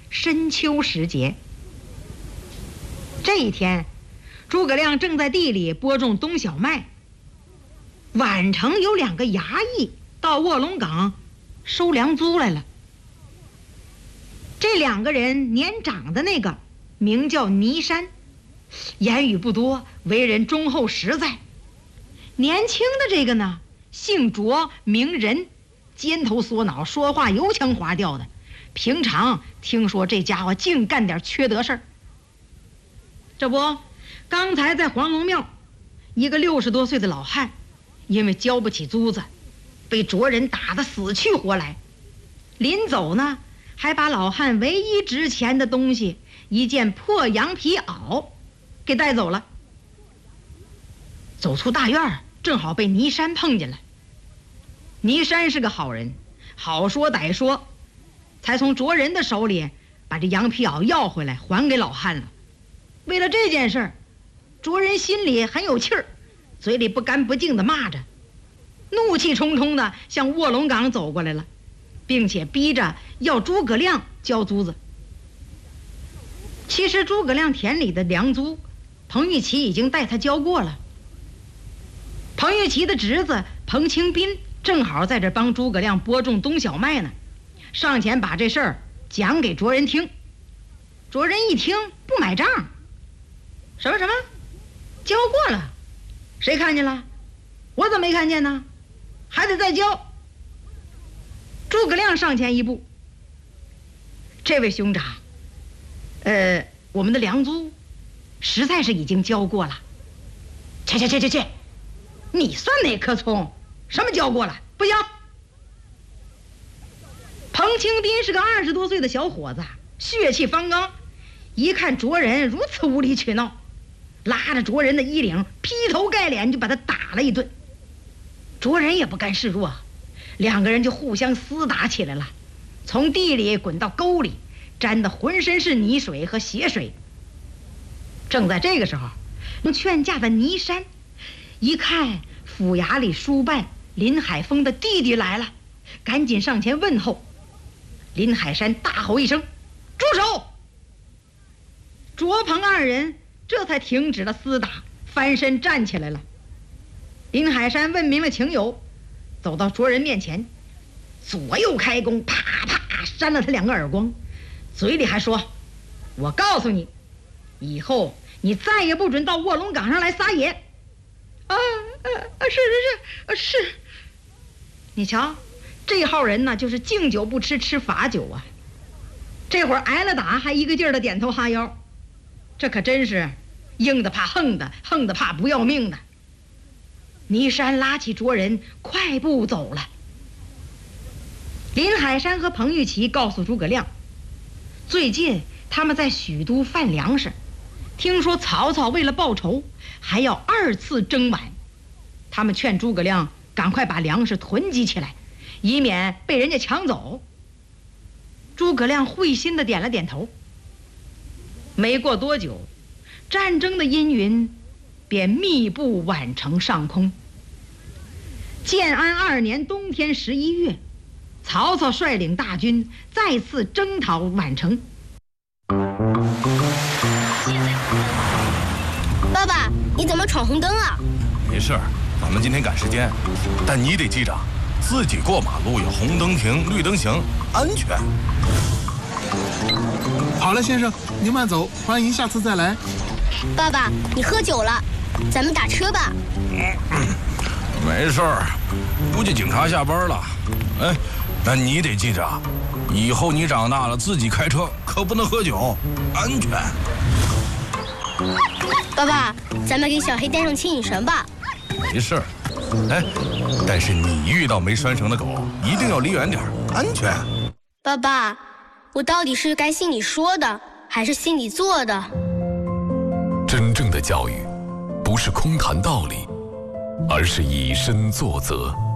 深秋时节。这一天，诸葛亮正在地里播种冬小麦。宛城有2个衙役到卧龙岗收粮租来了。这2个人，年长的那个名叫倪山，言语不多，为人忠厚实在。年轻的这个呢，姓卓名仁，尖头缩脑，说话油腔滑调的。平常听说这家伙净干点缺德事儿。这不，刚才在黄龙庙，一个60多岁的老汉，因为交不起租子，被卓人打得死去活来。临走呢，还把老汉唯一值钱的东西，一件破羊皮袄，给带走了。走出大院，正好被倪山碰见了。倪山是个好人，好说歹说，才从卓人的手里把这羊皮袄要回来，还给老汉了。为了这件事儿，卓人心里很有气儿，嘴里不干不净的骂着，怒气冲冲的向卧龙岗走过来了，并且逼着要诸葛亮交租子。其实诸葛亮田里的粮租，彭玉琪已经带他交过了。彭玉琪的侄子彭清斌正好在这帮诸葛亮播种冬小麦呢，上前把这事儿讲给卓人听。卓人一听不买账，什么交过了？谁看见了？我怎么没看见呢？还得再交。诸葛亮上前一步，这位兄长，我们的粮租实在是已经交过了。去，你算哪棵葱？什么交过了？不交。彭清斌是个20多岁的小伙子，血气方刚，一看卓人如此无理取闹，拉着卓人的衣领，劈头盖脸就把他打了一顿。卓人也不甘示弱，2个人就互相厮打起来了，从地里滚到沟里，沾得浑身是泥水和血水。正在这个时候，劝架的倪山一看府衙里书办林海峰的弟弟来了，赶紧上前问候。林海山大吼一声：“住手！”卓鹏2人这才停止了厮打，翻身站起来了。林海山问明了情由，走到卓人面前，左右开弓，啪啪扇了他2个耳光，嘴里还说：“我告诉你，以后你再也不准到卧龙岗上来撒野。”是。你瞧，这号人呢，就是敬酒不吃吃罚酒啊。这会儿挨了打还一个劲儿的点头哈腰，这可真是硬的怕横的，横的怕不要命的。倪山拉起卓人快步走了。林海山和彭玉琪告诉诸葛亮，最近他们在许都贩粮食，听说曹操为了报仇还要2次征皖，他们劝诸葛亮赶快把粮食囤积起来，以免被人家抢走。诸葛亮会心地点了点头。没过多久，战争的阴云便密布宛城上空。建安2年冬天11月，曹操率领大军再次征讨宛城。 爸爸，你怎么闯红灯啊？ 没事儿，咱们今天赶时间，但你得记着，自己过马路有红灯停，绿灯行，安全。 好了，先生，您慢走，欢迎下次再来。 爸爸，你喝酒了，咱们打车吧。 没事儿，估计警察下班了。哎，那你得记着，以后你长大了自己开车可不能喝酒，安全。 爸爸，咱们给小黑带上牵引绳吧。 没事儿，哎，但是你遇到没拴绳的狗，一定要离远点，安全。 爸爸，我到底是该信你说的，还是信你做的？ 真正的教育，不是空谈道理，而是以身作则。